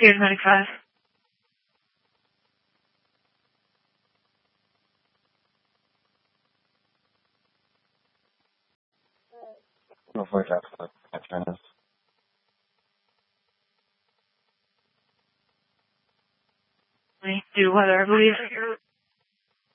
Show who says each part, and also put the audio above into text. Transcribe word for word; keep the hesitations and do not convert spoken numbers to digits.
Speaker 1: Here's ninety-five.
Speaker 2: Before that's the Patronus.
Speaker 1: Do weather, I believe.